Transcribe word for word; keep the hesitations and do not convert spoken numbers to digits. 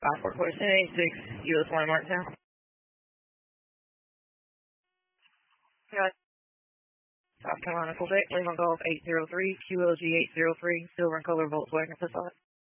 Passport question eighty-six, U S one Marktown. Got South Carolina, Quebec, Lima Golf eight zero three, Q L G eight zero three, silver and color Volkswagen Passat.